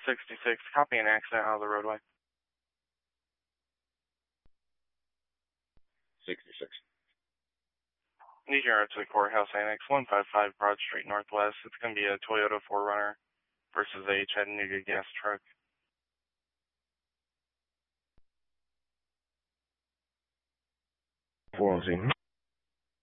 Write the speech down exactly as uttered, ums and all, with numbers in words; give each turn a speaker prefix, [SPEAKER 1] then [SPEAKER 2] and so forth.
[SPEAKER 1] sixty-six, copy an accident out of the roadway.
[SPEAKER 2] sixty-six.
[SPEAKER 1] Need your route to the courthouse annex, one five five Broad Street Northwest. It's going to be a Toyota four runner versus a Chattanooga gas truck.
[SPEAKER 2] four on scene.